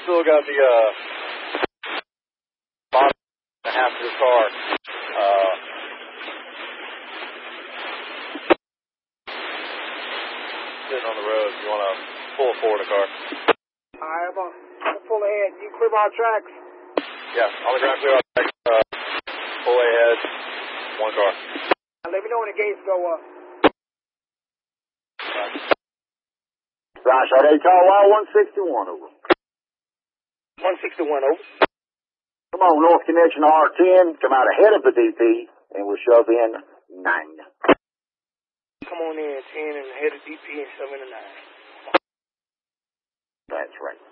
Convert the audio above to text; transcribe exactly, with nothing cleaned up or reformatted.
still got the uh, bottom half of your car. Uh, sitting on the road. You want to pull forward a car? All right, I'm going to pull ahead. You clear my tracks? Yeah, on the ground clear out. Uh, pull ahead. One car. Now, let me know when the gates go up. Roger, are they call Y one sixty-one over? one sixty-one over. Come on, North Connection R ten, come out ahead of the D P, and we'll shove in nine. Come on in, ten, and head of D P and shove in the nine. That's right.